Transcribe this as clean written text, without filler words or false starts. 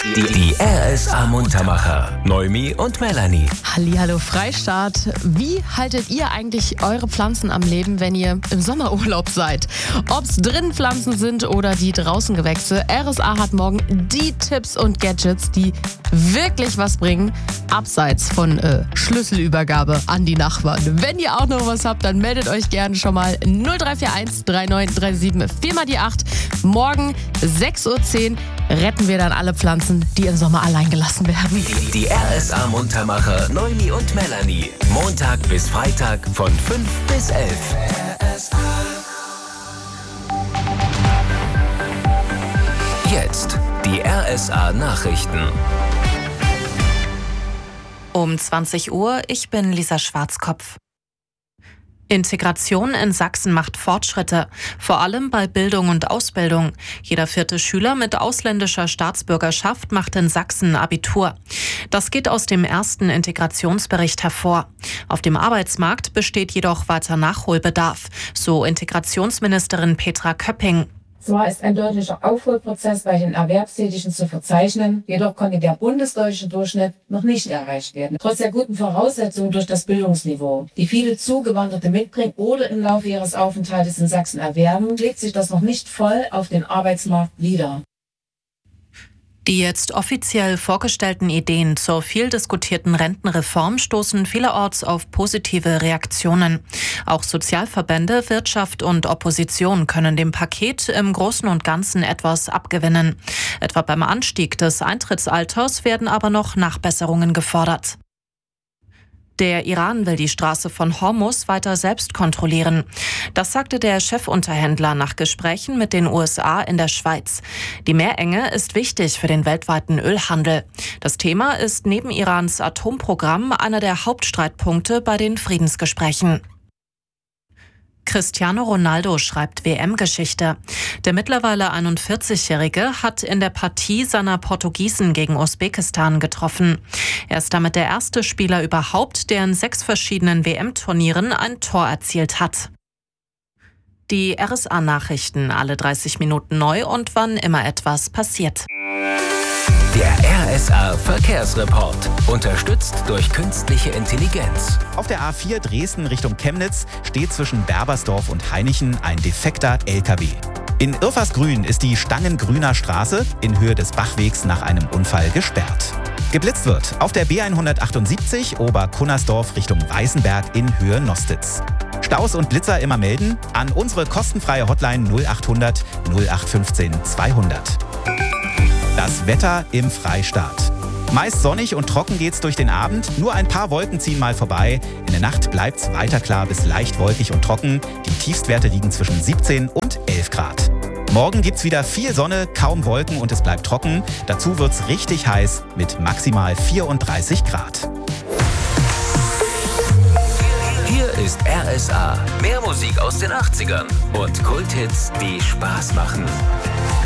Die RSA Muntermacher. Noemi und Melanie. Hallihallo Freistaat. Wie haltet ihr eigentlich eure Pflanzen am Leben, wenn ihr im Sommerurlaub seid? Ob's drinnen Pflanzen sind oder die draußen Gewächse, RSA hat morgen die Tipps und Gadgets, die wirklich was bringen, abseits von Schlüsselübergabe an die Nachbarn. Wenn ihr auch noch was habt, dann meldet euch gerne schon mal 0341 3937 4 mal die 8. Morgen 6:10 Uhr retten wir dann alle Pflanzen, die im Sommer allein gelassen werden. Die RSA Muntermacher Noemi und Melanie. Montag bis Freitag von 5 bis 11. Jetzt die RSA Nachrichten. Um 20 Uhr, ich bin Lisa Schwarzkopf. Integration in Sachsen macht Fortschritte, vor allem bei Bildung und Ausbildung. Jeder 4. Schüler mit ausländischer Staatsbürgerschaft macht in Sachsen Abitur. Das geht aus dem ersten Integrationsbericht hervor. Auf dem Arbeitsmarkt besteht jedoch weiter Nachholbedarf, so Integrationsministerin Petra Köpping. Zwar ist ein deutlicher Aufholprozess bei den Erwerbstätigen zu verzeichnen, jedoch konnte der bundesdeutsche Durchschnitt noch nicht erreicht werden. Trotz der guten Voraussetzungen durch das Bildungsniveau, die viele Zugewanderte mitbringen oder im Laufe ihres Aufenthaltes in Sachsen erwerben, schlägt sich das noch nicht voll auf den Arbeitsmarkt nieder. Die jetzt offiziell vorgestellten Ideen zur viel diskutierten Rentenreform stoßen vielerorts auf positive Reaktionen. Auch Sozialverbände, Wirtschaft und Opposition können dem Paket im Großen und Ganzen etwas abgewinnen. Etwa beim Anstieg des Eintrittsalters werden aber noch Nachbesserungen gefordert. Der Iran will die Straße von Hormuz weiter selbst kontrollieren. Das sagte der Chefunterhändler nach Gesprächen mit den USA in der Schweiz. Die Meerenge ist wichtig für den weltweiten Ölhandel. Das Thema ist neben Irans Atomprogramm einer der Hauptstreitpunkte bei den Friedensgesprächen. Cristiano Ronaldo schreibt WM-Geschichte. Der mittlerweile 41-Jährige hat in der Partie seiner Portugiesen gegen Usbekistan getroffen. Er ist damit der erste Spieler überhaupt, der in 6 verschiedenen WM-Turnieren ein Tor erzielt hat. Die RSA-Nachrichten alle 30 Minuten neu und wann immer etwas passiert. Der RSA Verkehrsreport. Unterstützt durch künstliche Intelligenz. Auf der A4 Dresden Richtung Chemnitz steht zwischen Berbersdorf und Hainichen ein defekter LKW. In Irfersgrün ist die Stangengrüner Straße in Höhe des Bachwegs nach einem Unfall gesperrt. Geblitzt wird auf der B178 Oberkunnersdorf Richtung Weißenberg in Höhe Nostitz. Staus und Blitzer immer melden an unsere kostenfreie Hotline 0800 0815 200. Das Wetter im Freistaat. Meist sonnig und trocken geht's durch den Abend. Nur ein paar Wolken ziehen mal vorbei. In der Nacht bleibt's weiter klar bis leicht wolkig und trocken. Die Tiefstwerte liegen zwischen 17 und 11 Grad. Morgen gibt's wieder viel Sonne, kaum Wolken und es bleibt trocken. Dazu wird's richtig heiß mit maximal 34 Grad. Hier ist RSA. Mehr Musik aus den 80ern und Kulthits, die Spaß machen.